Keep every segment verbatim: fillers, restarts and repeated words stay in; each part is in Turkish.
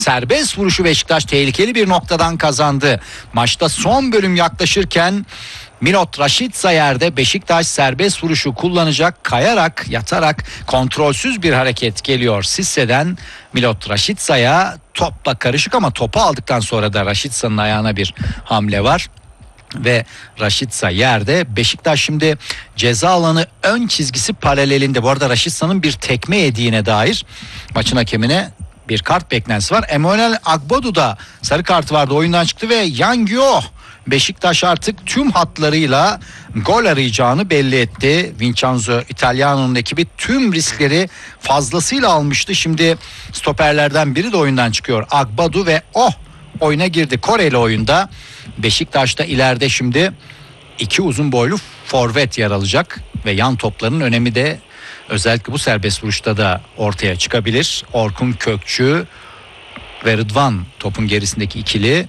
Serbest vuruşu Beşiktaş tehlikeli bir noktadan kazandı. Maçta son bölüm yaklaşırken Milot Rashica yerde, Beşiktaş serbest vuruşu kullanacak, kayarak, yatarak kontrolsüz bir hareket geliyor Sisse'den Milot Rashica'ya. Topla karışık ama topu aldıktan sonra da Rashica'nın ayağına bir hamle var ve Rashica yerde. Beşiktaş şimdi ceza alanı ön çizgisi paralelinde. Bu arada Rashica'nın bir tekme yediğine dair maçın hakemine bir kart beklentisi var. Emmanuel Agbodu da sarı kartı vardı, oyundan çıktı ve Yangyo, Beşiktaş artık tüm hatlarıyla gol arayacağını belli etti. Vincenzo Italiano'nun ekibi tüm riskleri fazlasıyla almıştı. Şimdi stoperlerden biri de oyundan çıkıyor, Agbodu, ve oh oyuna girdi. Koreli oyunda. Beşiktaş'ta ileride şimdi iki uzun boylu forvet yer alacak ve yan topların önemi de özellikle bu serbest vuruşta da ortaya çıkabilir. Orkun Kökçü ve Rıdvan topun gerisindeki ikili.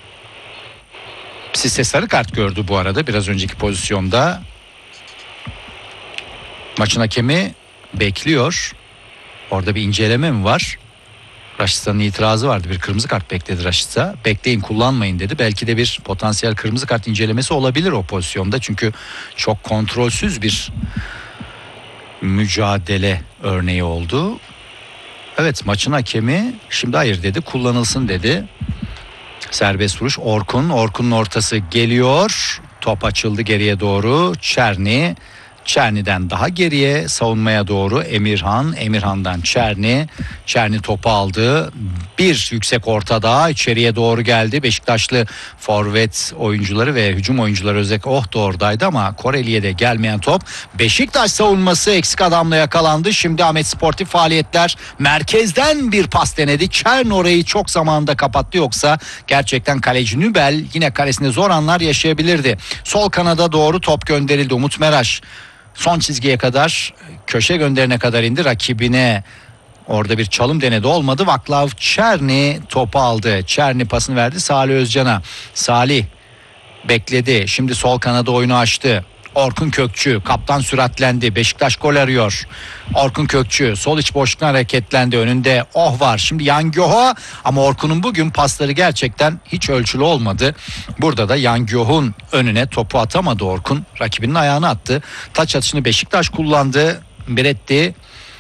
Sisse sarı kart gördü bu arada biraz önceki pozisyonda. Maçın hakemi bekliyor. Orada bir inceleme mi var? Raşitsa'nın itirazı vardı. Bir kırmızı kart bekledi Rashica. Bekleyin, kullanmayın dedi. Belki de bir potansiyel kırmızı kart incelemesi olabilir o pozisyonda. Çünkü çok kontrolsüz bir mücadele örneği oldu. Evet, maçın hakemi şimdi hayır dedi, kullanılsın dedi. Serbest vuruş Orkun. Orkun'un ortası geliyor. Top açıldı geriye doğru. Çerni. Çerni'den daha geriye savunmaya doğru Emirhan. Emirhan'dan Çerni. Çerni topu aldı. Bir yüksek orta daha içeriye doğru geldi. Beşiktaşlı forvet oyuncuları ve hücum oyuncuları özellikle oh da oradaydı ama Koreli'ye de gelmeyen top. Beşiktaş savunması eksik adamla yakalandı. Şimdi Ahmet Sportif Faaliyetler merkezden bir pas denedi. Çerni orayı çok zamanında kapattı, yoksa gerçekten kaleci Nübel yine kalesinde zor anlar yaşayabilirdi. Sol kanada doğru top gönderildi. Umut Meraş son çizgiye kadar, köşe gönderine kadar indi. Rakibine orada bir çalım denedi, olmadı. Vaklav Çerni topu aldı. Çerni pasını verdi Salih Özcan'a. Salih bekledi. Şimdi sol kanada oyunu açtı. Orkun Kökçü, kaptan süratlendi. Beşiktaş gol arıyor. Orkun Kökçü sol iç boşluktan hareketlendi. Önünde Oh var. Şimdi Yangyoho, ama Orkun'un bugün pasları gerçekten hiç ölçülü olmadı. Burada da Yangyoho'nun önüne topu atamadı Orkun. Rakibinin ayağına attı. Taç atışını Beşiktaş kullandı. Miretti.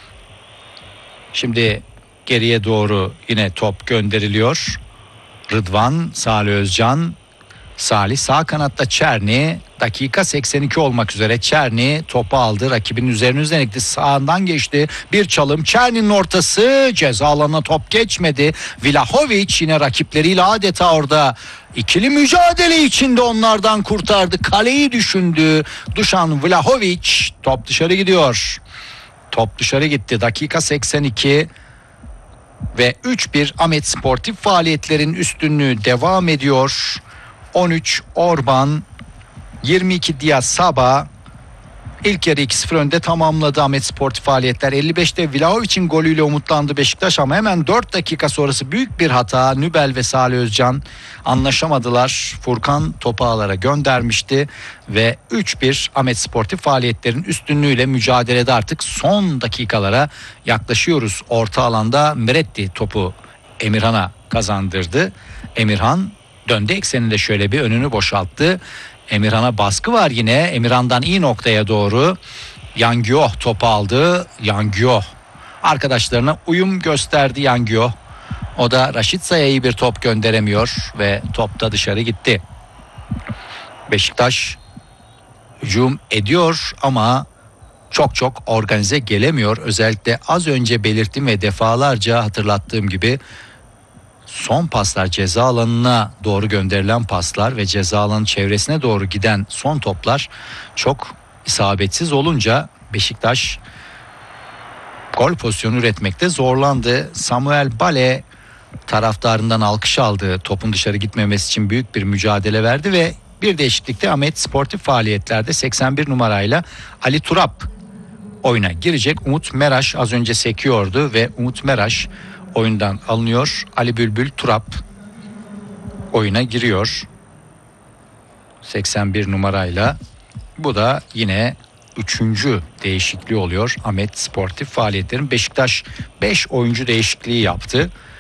Şimdi geriye doğru yine top gönderiliyor. Rıdvan, Salih Özcan. Salih sağ kanatta Çerni, dakika seksen iki olmak üzere. Çerni topu aldı, rakibinin üzerine üzerine gitti, sağından geçti, bir çalım, Çerni'nin ortası, ceza alanına top geçmedi. Vlahovic yine rakipleriyle adeta orada ikili mücadele içinde onlardan kurtardı, kaleyi düşündü Dušan Vlahovic. Top dışarı gidiyor, top dışarı gitti. Dakika seksen iki ve üç bir Ahmet Sportif Faaliyetlerin üstünlüğü devam ediyor. on üç Orban, yirmi iki Diaz Saba. İlk yarı iki sıfır önde tamamladı Ahmet Sportif Faaliyetler. elli beşte Vlahovic'in golüyle umutlandı Beşiktaş ama hemen dört dakika sonrası büyük bir hata. Nübel ve Salih Özcan anlaşamadılar. Furkan topu ağlara göndermişti ve üç bir Ahmet Sportif Faaliyetlerin üstünlüğüyle mücadelede artık son dakikalara yaklaşıyoruz. Orta alanda Miretti topu Emirhan'a kazandırdı. Emirhan döndü ekseninde şöyle bir önünü boşalttı. Emirhan'a baskı var yine. Emirhan'dan iyi noktaya doğru. Yangyo topu aldı. Yangyo arkadaşlarına uyum gösterdi Yangyo. O da Rashica'ya iyi bir top gönderemiyor ve top da dışarı gitti. Beşiktaş hücum ediyor ama çok çok organize gelemiyor. Özellikle az önce belirttiğim ve defalarca hatırlattığım gibi son paslar, ceza alanına doğru gönderilen paslar ve ceza alanı çevresine doğru giden son toplar çok isabetsiz olunca Beşiktaş gol pozisyonu üretmekte zorlandı. Samuel Bale taraftarından alkış aldı. Topun dışarı gitmemesi için büyük bir mücadele verdi ve bir değişiklikte Ahmet Sportif Faaliyetlerde seksen bir numarayla Ali Turap oyuna girecek. Umut Meraş az önce sekiyordu ve Umut Meraş oyundan alınıyor. Ali Bülbül Turap oyuna giriyor seksen bir numarayla. Bu da yine üçüncü değişikliği oluyor Ahmet Sportif Faaliyetlerin. Beşiktaş beş oyuncu değişikliği yaptı.